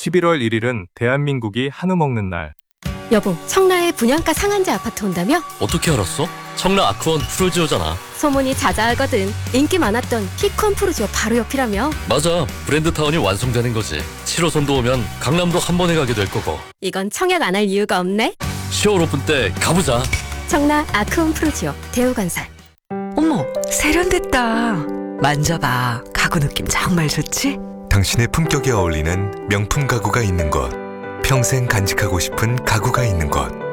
11월 1일은 대한민국이 한우 먹는 날. 여보, 청라에 분양가 상한제 아파트 온다며? 어떻게 알았어? 청라 아크원 푸르지오잖아. 소문이 자자하거든. 인기 많았던 피콘 푸르지오 바로 옆이라며? 맞아, 브랜드타운이 완성되는 거지. 7호선도 오면 강남도 한 번에 가게 될 거고. 이건 청약 안 할 이유가 없네. 10월 오픈 때 가보자. 청라 아크온 푸르지오 대우건설. 어머, 세련됐다. 만져봐. 가구 느낌 정말 좋지? 당신의 품격에 어울리는 명품 가구가 있는 곳. 평생 간직하고 싶은 가구가 있는 곳.